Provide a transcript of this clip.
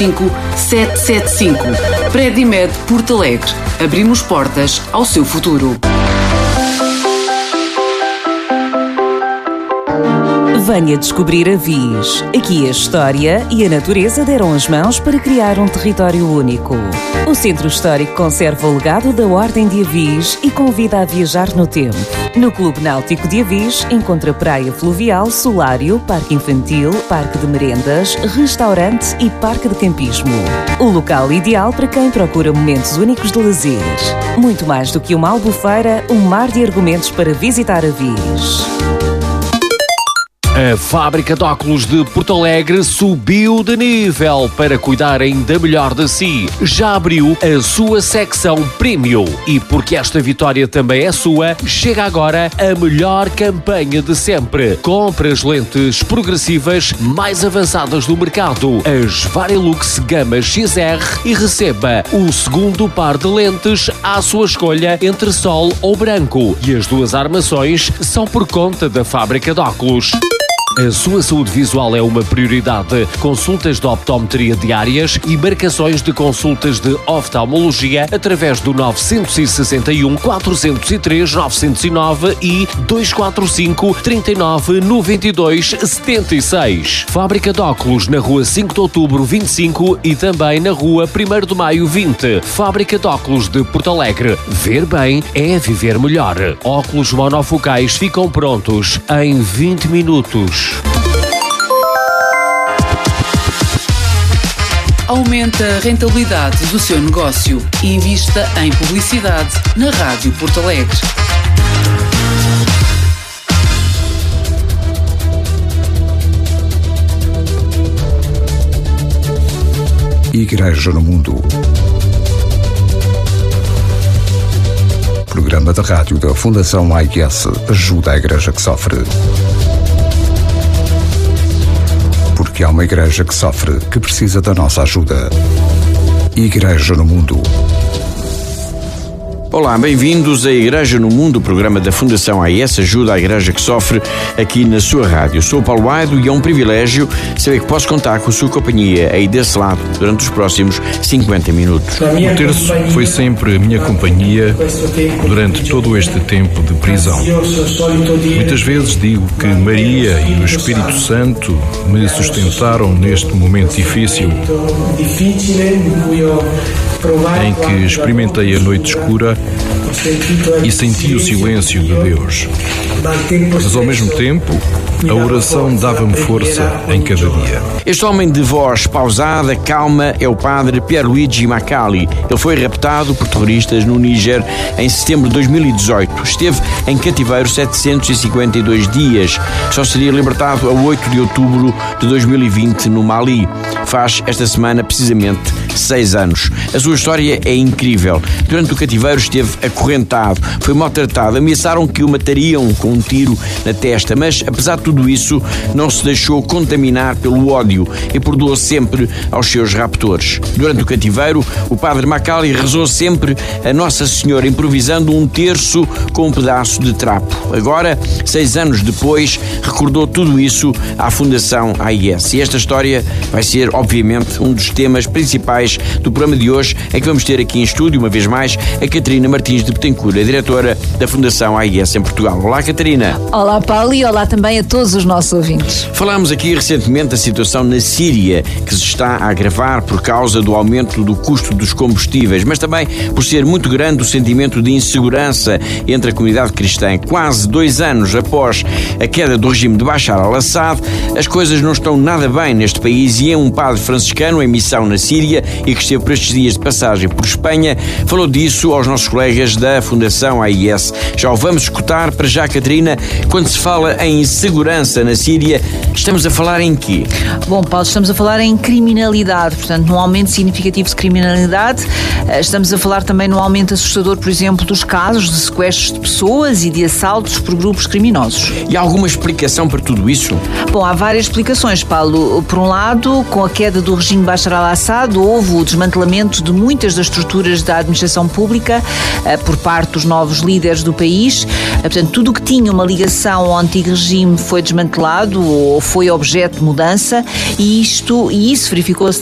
775. Predimed Porto Alegre. Abrimos portas ao seu futuro. Venha descobrir Avis. Aqui a história e a natureza deram as mãos para criar um território único. O Centro Histórico conserva o legado da Ordem de Avis e convida a viajar no tempo. No Clube Náutico de Avis encontra praia fluvial, solário, parque infantil, parque de merendas, restaurante e parque de campismo. O local ideal para quem procura momentos únicos de lazer. Muito mais do que uma albufeira, um mar de argumentos para visitar Avis. A fábrica de óculos de Porto Alegre subiu de nível para cuidar ainda melhor de si. Já abriu a sua secção Premium. E porque esta vitória também é sua, chega agora a melhor campanha de sempre. Compre as lentes progressivas mais avançadas do mercado, as Varilux Gama XR, e receba o segundo par de lentes à sua escolha entre sol ou branco. E as duas armações são por conta da fábrica de óculos. A sua saúde visual é uma prioridade. Consultas de optometria diárias e marcações de consultas de oftalmologia através do 961 403 909 e 245 39 92 76. Fábrica de óculos na rua 5 de outubro 25 e também na rua 1º de maio 20. Fábrica de óculos de Porto Alegre. Ver bem é viver melhor. Óculos monofocais ficam prontos em 20 minutos. Aumente a rentabilidade do seu negócio e invista em publicidade na Rádio Porto Alegre. Igreja no Mundo. Programa de rádio da Fundação AIS ajuda a Igreja que sofre. Porque há uma igreja que sofre, que precisa da nossa ajuda. Igreja no Mundo. Olá, bem-vindos à Igreja no Mundo, o programa da Fundação AIS ajuda a Igreja que sofre, aqui na sua rádio. Eu sou o Paulo Aido e é um privilégio saber que posso contar com a sua companhia aí desse lado durante os próximos 50 minutos. O terço foi sempre a minha companhia durante todo este tempo de prisão. Muitas vezes digo que Maria e o Espírito Santo me sustentaram neste momento difícil, em que experimentei a noite escura e senti o silêncio de Deus. Mas ao mesmo tempo, a oração dava-me força em cada dia. Este homem de voz pausada, calma, é o padre Pierluigi Macali. Ele foi raptado por terroristas no Níger em setembro de 2018. Esteve em cativeiro 752 dias. Só seria libertado a 8 de outubro de 2020 no Mali. Faz esta semana precisamente 6 anos. A sua história é incrível. Durante o cativeiro esteve acorrentado, foi maltratado, ameaçaram que o matariam com um tiro na testa, mas apesar de tudo isso, não se deixou contaminar pelo ódio e perdoou sempre aos seus raptores. Durante o cativeiro, o padre Macali rezou sempre a Nossa Senhora, improvisando um terço com um pedaço de trapo. Agora, 6 anos depois, recordou tudo isso à Fundação AIS. E esta história vai ser, obviamente, um dos temas principais do programa de hoje, em que vamos ter aqui em estúdio, uma vez mais, a Catarina Martins de Betancourt, a diretora da Fundação AIS em Portugal. Olá, Catarina. Olá, Paulo, e olá também a todos os nossos ouvintes. Falámos aqui recentemente da situação na Síria, que se está a agravar por causa do aumento do custo dos combustíveis, mas também por ser muito grande o sentimento de insegurança entre a comunidade cristã. Quase 2 anos após a queda do regime de Bashar al-Assad, as coisas não estão nada bem neste país e um padre franciscano em missão na Síria e que esteve por estes dias de passagem por Espanha, falou disso aos nossos colegas da Fundação AIS. Já o vamos escutar. Para já, Catarina, quando se fala em insegurança na Síria, estamos a falar em quê? Bom, Paulo, estamos a falar em criminalidade, portanto, num aumento significativo de criminalidade. Estamos a falar também num aumento assustador, por exemplo, dos casos de sequestros de pessoas e de assaltos por grupos criminosos. E há alguma explicação para tudo isso? Bom, há várias explicações, Paulo. Por um lado, com a queda do regime Bashar al-Assad, houve o desmantelamento de muitas das estruturas da administração pública por parte dos novos líderes do país. Portanto, tudo o que tinha uma ligação ao antigo regime foi desmantelado ou foi objeto de mudança e isso verificou-se